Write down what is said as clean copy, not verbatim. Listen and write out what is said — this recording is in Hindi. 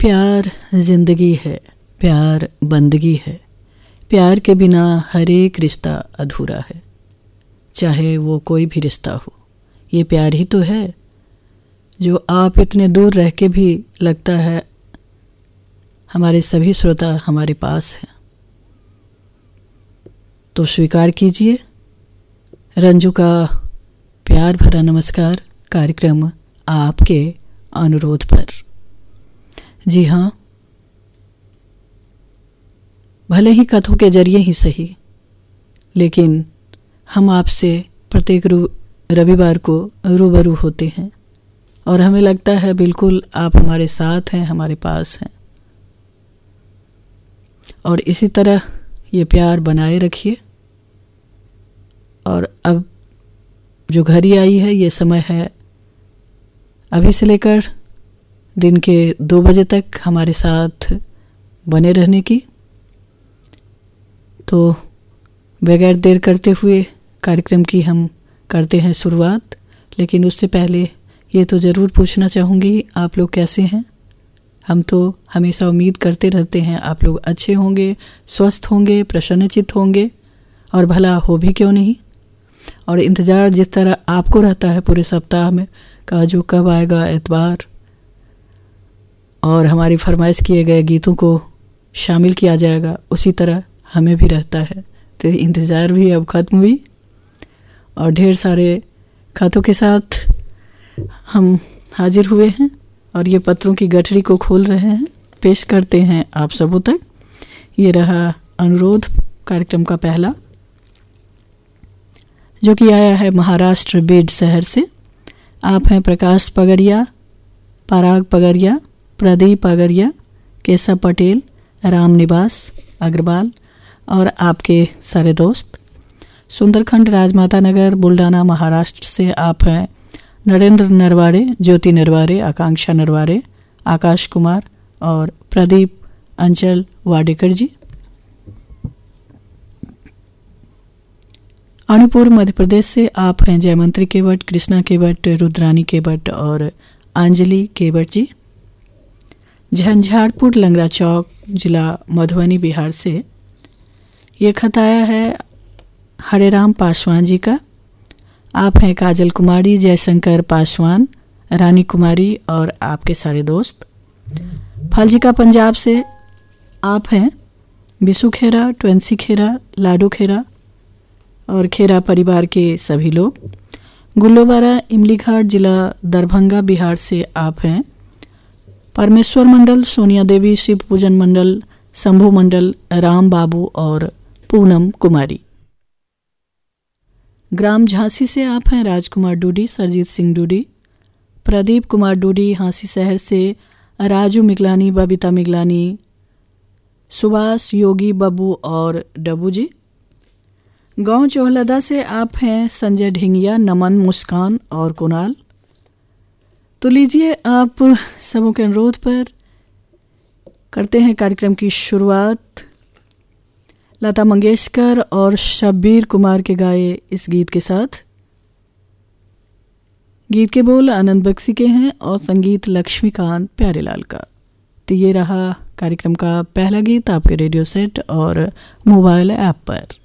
प्यार जिंदगी है, प्यार बंदगी है, प्यार के बिना हर एक रिश्ता अधूरा है। चाहे वो कोई भी रिश्ता हो, ये प्यार ही तो है जो आप इतने दूर रह के भी लगता है हमारे सभी श्रोता हमारे पास हैं। तो स्वीकार कीजिए रंजू का प्यार भरा नमस्कार कार्यक्रम आपके अनुरोध पर। जी हाँ, भले ही कथों के जरिए ही सही, लेकिन हम आपसे प्रत्येक रविवार को रूबरू होते हैं और हमें लगता है बिल्कुल आप हमारे साथ हैं, हमारे पास हैं। और इसी तरह ये प्यार बनाए रखिए। और अब जो घड़ी आई है, ये समय है अभी से लेकर दिन के 2 बजे तक हमारे साथ बने रहने की। तो बगैर देर करते हुए कार्यक्रम की हम करते हैं शुरुआत। लेकिन उससे पहले ये तो ज़रूर पूछना चाहूँगी, आप लोग कैसे हैं? हम तो हमेशा उम्मीद करते रहते हैं आप लोग अच्छे होंगे, स्वस्थ होंगे, प्रसन्नचित्त होंगे, और भला हो भी क्यों नहीं। और इंतज़ार जिस तरह आपको रहता है पूरे सप्ताह में का जो कब आएगा एतवार, और हमारी फरमाइश किए गए गीतों को शामिल किया जाएगा, उसी तरह हमें भी रहता है। तो इंतज़ार भी अब ख़त्म हुई और ढेर सारे खातों के साथ हम हाजिर हुए हैं और ये पत्रों की गठरी को खोल रहे हैं, पेश करते हैं आप सबों तक। ये रहा अनुरोध कार्यक्रम का पहला, जो कि आया है महाराष्ट्र बीड शहर से। आप हैं प्रकाश पगरिया, पराग पगरिया, प्रदीप पगरिया, केशव पटेल, राम निवास अग्रवाल और आपके सारे दोस्त। सुंदरखंड राजमाता नगर बुल्डाना महाराष्ट्र से आप हैं नरेंद्र नरवारे, ज्योति नरवारे, आकांक्षा नरवारे, आकाश कुमार और प्रदीप अंचल वाडेकर जी। अनूपपुर मध्य प्रदेश से आप हैं जयमंत्री केवट, कृष्णा केवट, रुद्रानी केवट और अंजलि केवट जी। झंझारपुर लंगड़ा चौक जिला मधुबनी बिहार से ये खत आया है हरेराम पासवान जी का। आप हैं काजल कुमारी, जयशंकर पासवान, रानी कुमारी और आपके सारे दोस्त। फलजिका पंजाब से आप हैं बिशु खेरा, ट्वेंसी खेरा, लाडू खेरा और खेरा परिवार के सभी लोग। गुल्लोबारा इमलीघाट जिला दरभंगा बिहार से आप हैं परमेश्वर मंडल, सोनिया देवी, शिव पूजन मंडल, शंभू मंडल, राम बाबू और पूनम कुमारी। ग्राम झांसी से आप हैं राजकुमार डूडी, सरजीत सिंह डूडी, प्रदीप कुमार डूडी। हांसी शहर से राजू मिगलानी, बबीता मिगलानी, सुभाष, योगी, बब्बू और डब्बू जी। गांव चोहलदा से आप हैं संजय ढिंगिया, नमन, मुस्कान और कुणाल। तो लीजिए आप सबों के अनुरोध पर करते हैं कार्यक्रम की शुरुआत लता मंगेशकर और शब्बीर कुमार के गाए इस गीत के साथ। गीत के बोल आनंद बख्शी के हैं और संगीत लक्ष्मीकांत प्यारेलाल का। तो ये रहा कार्यक्रम का पहला गीत आपके रेडियो सेट और मोबाइल ऐप पर।